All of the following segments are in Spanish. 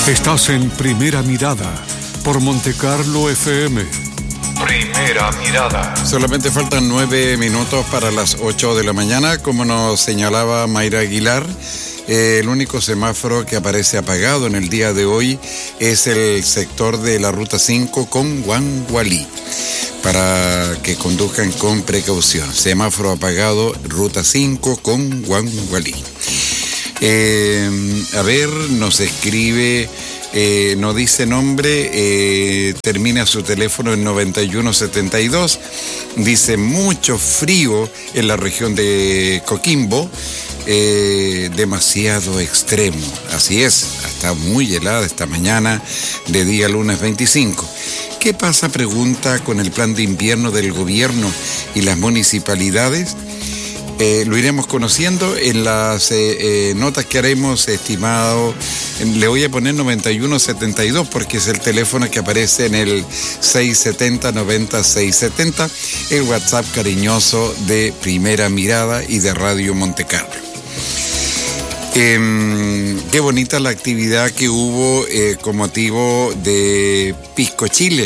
Estás en Primera Mirada por Montecarlo FM. Primera Mirada. Solamente faltan 9 minutos para las 8 de la mañana. Como nos señalaba Mayra Aguilar, el único semáforo que aparece apagado en el día de hoy es el sector de la Ruta 5 con Huangualí, para que conduzcan con precaución. Semáforo apagado, Ruta 5 con Huangualí. Nos escribe, no dice nombre, termina su teléfono en 9172. Dice mucho frío en la región de Coquimbo, demasiado extremo. Así es, está muy helada esta mañana de día lunes 25. ¿Qué pasa, pregunta, con el plan de invierno del gobierno y las municipalidades? Lo iremos conociendo en las notas que haremos, estimado. Le voy a poner 9172 porque es el teléfono que aparece en el 670-90-670, el WhatsApp cariñoso de Primera Mirada y de Radio Montecarlo. Qué bonita la actividad que hubo con motivo de Pisco Chile,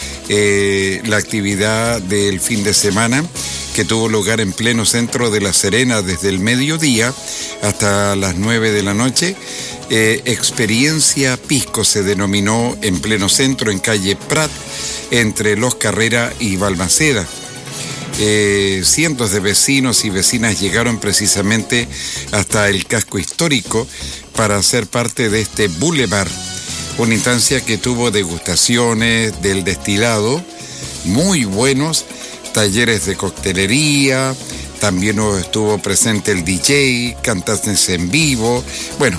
la actividad del fin de semana, que tuvo lugar en pleno centro de La Serena desde el mediodía hasta las 9 de la noche. Experiencia Pisco se denominó en pleno centro, en calle Prat, entre Los Carrera y Balmaceda. Cientos de vecinos y vecinas llegaron precisamente hasta el casco histórico para ser parte de este boulevard, una instancia que tuvo degustaciones del destilado muy buenos, talleres de coctelería, también estuvo presente el DJ, cantantes en vivo. Bueno,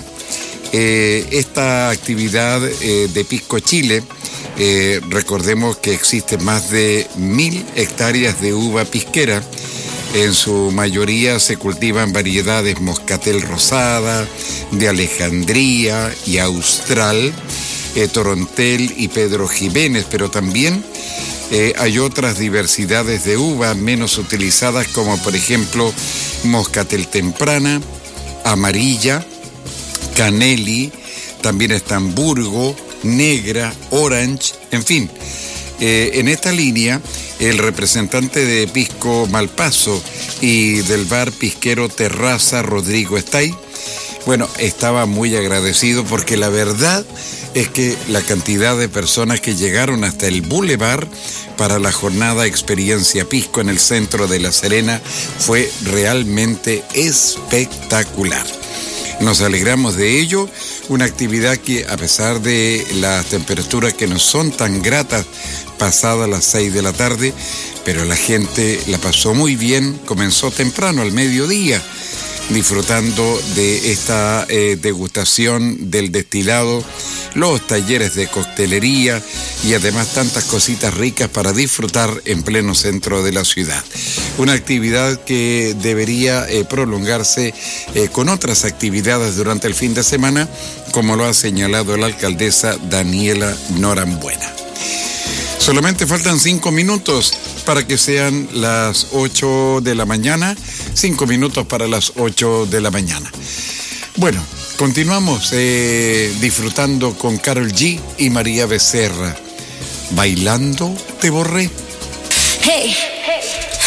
esta actividad de Pisco Chile, recordemos que existen más de 1000 hectáreas de uva pisquera. En su mayoría se cultivan variedades Moscatel Rosada, de Alejandría y Austral, Torontel y Pedro Jiménez, pero también hay otras diversidades de uva menos utilizadas, como por ejemplo Moscatel Temprana, Amarilla, Canelli, también están Burgo, Negra, Orange, en fin. En esta línea, el representante de Pisco Malpaso y del bar pisquero Terraza, Rodrigo Estay, bueno, estaba muy agradecido porque la verdad es que la cantidad de personas que llegaron hasta el boulevard para la jornada Experiencia Pisco en el centro de La Serena fue realmente espectacular. Nos alegramos de ello, una actividad que, a pesar de las temperaturas que no son tan gratas pasadas las 6 de la tarde, pero la gente la pasó muy bien, comenzó temprano, al mediodía, disfrutando de esta degustación del destilado, los talleres de coctelería y además tantas cositas ricas para disfrutar en pleno centro de la ciudad. Una actividad que debería prolongarse con otras actividades durante el fin de semana, como lo ha señalado la alcaldesa Daniela Norambuena. Solamente faltan 5 minutos para que sean las 8 de la mañana, 5 minutos para las 8 de la mañana. Bueno, continuamos disfrutando con Karol G y María Becerra. Bailando te borré. Hey,